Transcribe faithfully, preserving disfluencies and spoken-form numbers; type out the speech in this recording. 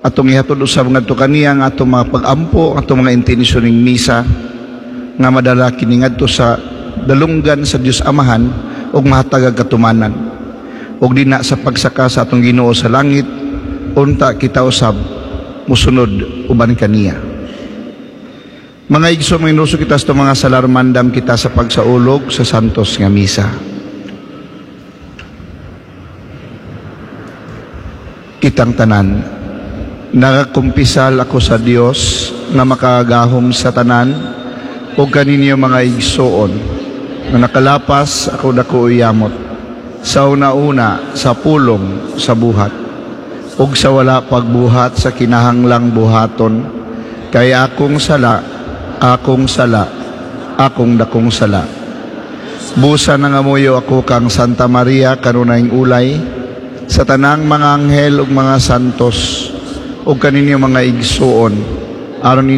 atong ihatod usab ngadto kaniya nga atong mga pag-ampo, atong mga intensyon ning misa nga madala kini ngadto sa dalunggan sa Dios Amahan ug mahatag katumanan. Ug dina sa pagsaka sa atong Ginoo sa langit, unta kita usab musunod uban kaniya. Mga igsoon, mga inuso kita sa mga salarmandam kita sa pagsaulog sa santos nga misa. Kitang tanan, nagakumpisal ako sa Dios nga makagahom sa tanan o kaninyo mga igsoon na nakalapas ako dako iyamot sa una-una sa pulong sa buhat ug sa wala pagbuhat sa kinahanglang buhaton kay akong sala akong sala akong dakong sala busa nangamuyo ako kang Santa Maria kanunayng ulay sa tanang mga anghel ug mga santos ug kaninyo mga igsoon aron